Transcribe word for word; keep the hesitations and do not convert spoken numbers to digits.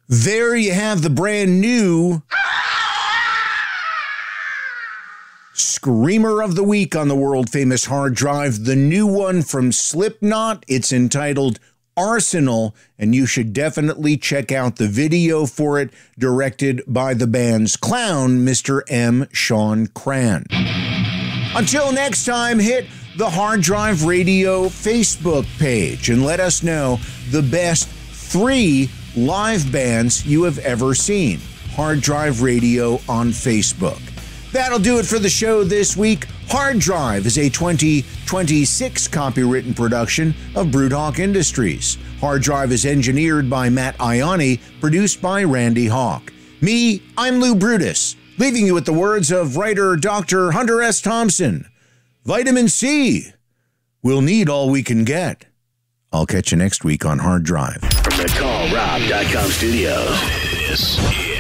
There you have the brand new Screamer of the Week on the world-famous hard drive. The new one from Slipknot. It's entitled Arsenal, and you should definitely check out the video for it, directed by the band's clown, Mister M. Sean Cran. Until next time, hit the Hard Drive Radio Facebook page and let us know the best three live bands you have ever seen. Hard Drive Radio on Facebook. That'll do it for the show this week. Hard Drive is a twenty twenty-six copywritten production of Broodhawk Industries. Hard Drive is engineered by Matt Ioni, produced by Randy Hawk. Me, I'm Lou Brutus, leaving you with the words of writer Doctor Hunter S. Thompson. Vitamin C. We'll need all we can get. I'll catch you next week on Hard Drive. From the call rob dot com studios, this is